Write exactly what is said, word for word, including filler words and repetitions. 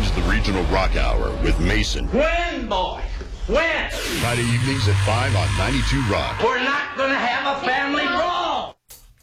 is the Regional Rock Hour with Mason. When, boy? When? Friday evenings at five on ninety-two Rock. We're not going to have a family brawl.